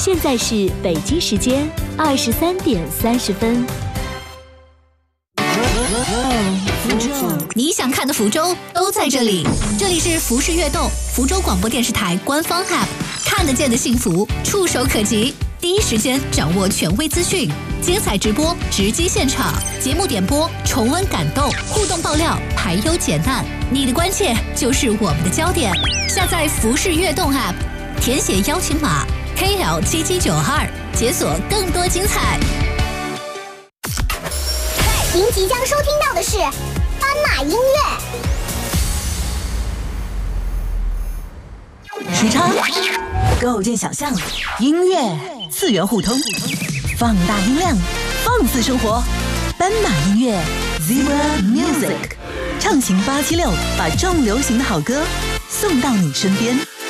现在是北京时间23:30。 你想看的福州都在这里，这里是福氏悦动，福州广播电视台官方 App， 看得见的幸福，触手可及，第一时间掌握权威资讯，精彩直播，直击现场，节目点播，重温感动，互动爆料，排忧解难，你的关切就是我们的焦点。下载福氏悦动 App， 填写邀请码 KL7792，解锁更多精彩。 您即将收听到的是斑马音乐。 时差构建想象，音乐次元互通，放大音量，放肆生活。斑马音乐 Zebra Music， 畅行876，把重流行的好歌送到你身边。